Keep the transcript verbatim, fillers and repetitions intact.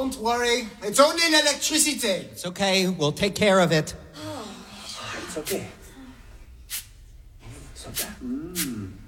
Don't worry. It's only electricity. It's okay. We'll take care of it. It's okay. It's okay. Mm.